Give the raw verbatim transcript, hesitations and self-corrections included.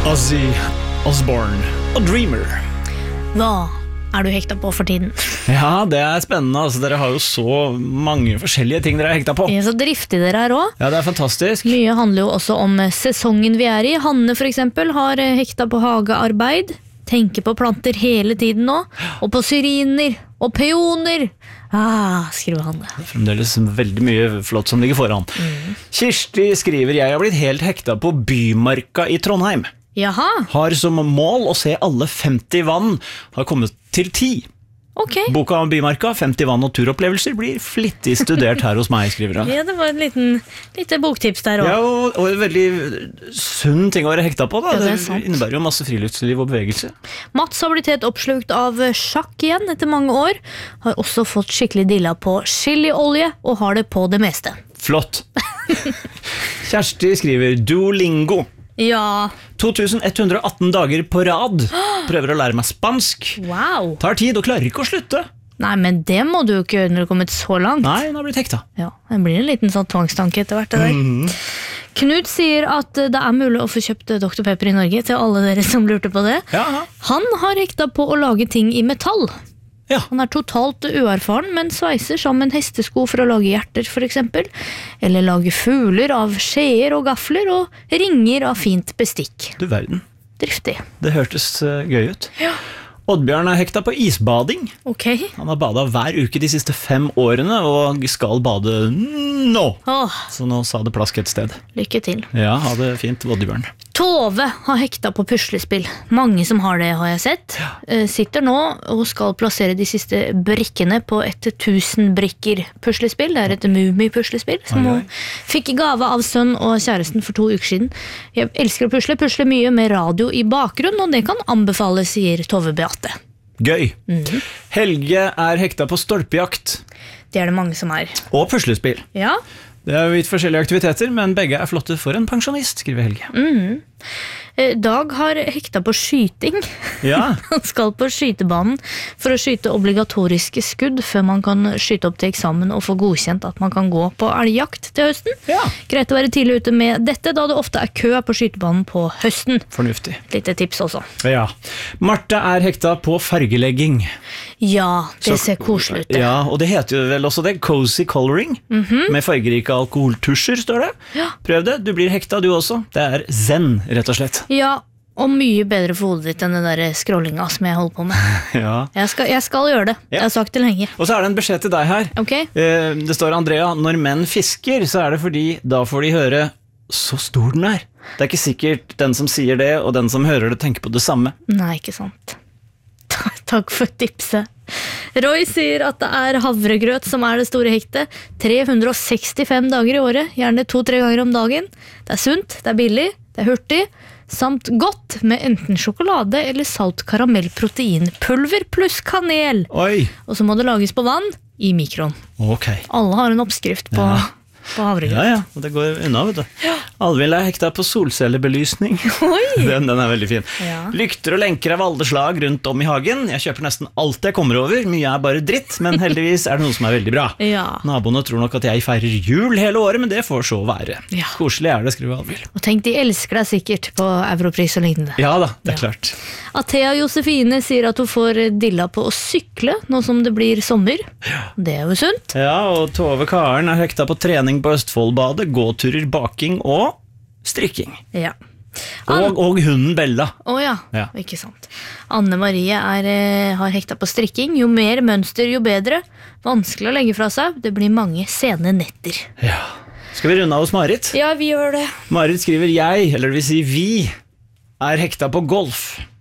Ozzy Osbourne og Dreamer. Hva er du hekta på for tiden? Ja, det er spennende, altså, dere har jo så mange forskjellige ting dere er hekta på. Ja, så driftig dere er også. Ja, det er fantastisk. Mye handler jo også om sesongen vi er i. Hanne for eksempel har hekta på hagearbeid. Tenker på planter hele tiden nå. Og på syriner og peoner. Ah, skriver Hanne. Det er fremdeles veldig mye flott som ligger foran. Mm. Kirsti skriver, jeg har blitt helt hekta på Bymarka i Trondheim. Jaha. Har som mål å se alle femti vann, har kommet til ti. Ok. Boka om Bymarka, femti vann og turopplevelser, blir flittig studert her hos meg, skriver hun. Ja, det var en liten, lite boktips der også. Ja, og, og en veldig sunn ting å være hekta på da. Ja, det er det sant. innebærer jo masse friluftsliv og bevegelse. Mats har blitt helt oppslukt av sjakk igjen etter mange år. Har også fått skikkelig dilla på chiliolje og har det på det meste. Flott. Kjersti skriver, Duolingo. Ja. to tusen ett hundre og atten dager på rad. Prøver å lære meg spansk. Wow. Tar tid og klarer ikke å slutte. Nei, men det må du jo ikke gjøre når du har kommet så langt. Nei, hun har blitt hekta. Ja, det blir en liten sånn tvangstanke etter hvert det der. Mm. Knut sier at det er mulig å få kjøpt doktor Pepper i Norge, til alle dere som lurte på det. Ja. Han har hekta på å lage ting i metall. Ja. Han er totalt uerfaren, men sveiser sammen hestesko for å lage hjerter for eksempel. Eller lage fugler av skjeer og gafler, og ringer av fint bestikk. Du verden. Driftig. Det hørtes uh, gøy ut. Ja. Oddbjørn er hekta på isbading. Ok. Han har badet hver uke de siste fem årene, og skal bade nå. Åh, Så nå sa det plask et sted. lykke til. Ja, ha det fint, Oddbjørn. Tove har hekta på puslespill. Mange som har det, har jeg sett. Eh, Sitter nå og skal plassere de siste brikkene på et tusen brikker puslespill. Det er et Mumi-puslespill som Oi, oi. hun fikk i gave av sønn og kjæresten for to uker siden. Jeg elsker å pusle, pusle mye med radio i bakgrunn, og det kan anbefales, sier Tove Beate. Gøy. Helge er hekta på stolpejakt Det er det mange som er. og puslespill. Ja, Det er jo vidt forskjellige aktiviteter, men begge er flotte for en pensjonist, skriver Helge. Eh, Dag har hekta på skyting. Ja, Han skal på skytebanen for å skyte obligatoriske skudd før man kan skyte opp til eksamen og få godkjent at man kan gå på elgjakt til høsten. ja. Greit å være tidlig ute med dette, da det ofte er kø på skytebanen på høsten. Fornuftig. Litt tips også. Ja. Marte er hekta på fargelegging. Ja, det Så- ser koselig ut. det. Ja, og det heter jo vel også det, cozy coloring, med fargerike alkoholtusjer, står det. Ja. Prøv det, du blir hekta du også. Det er zen, rett og slett. Ja, og mye bedre for hodet ditt enn den der scrollinga som jeg holder på med. Ja. Jeg skal, jeg skal gjøre det. Ja. Jeg har sagt det lenge. Og så er det en beskjed til deg her. Ok? Eh, Det står, Andrea, når menn fisker, så er det fordi da får de høre så stor den er. Det er ikke sikkert den som sier det, og den som hører det, tenker på det samme. Nei, ikke sant. Takk for tipset. Roy sier at det er havregrøt som er det store hektet. tre hundre og sekstifem dager i året, gjerne to-tre ganger om dagen. Det er sunt, det er billig, det er hurtig, samt godt med enten sjokolade eller salt karamellproteinpulver pluss kanel. Oi, Og så må det lages på vann i mikroen. ok. Alle har en oppskrift på, Ja. på havregrøt. Ja, ja, og det går unna, vet du. Alvin er hekta på solcellebelysning. Oi! Den, den er veldig fin. Ja. Lykter og lenker av alle slag rundt om i hagen. Jeg kjøper nesten alt jeg kommer over. Mye er bare dritt, men heldigvis er det noe som er veldig bra. Ja. Naboene tror nok at jeg feirer jul hele året, men det får så være. Ja. Koselig er det, skriver Alvin. Og tenk, de elsker deg sikkert på Europris og lignende. Ja da, det er Ja. klart. Athea Josefine sier at hun får dilla på å sykle nå som det blir sommer. Det er jo sunt. Ja, og Tove Karen er hekta på trening på Østfoldbadet, gåturer, baking og strikking. Ja. Og, og hunden Bella. Å ja. Ja. Ikke sant. Anne Marie er, eh, har hekta på strikking. Jo mer mønster, jo bedre. Vanskelig å legge fra seg. Det blir mange sene netter. Ja. Skal vi runde av hos Marit? Ja, vi gjør det. Marit skriver jeg, eller det vil si vi, er hekta på golf.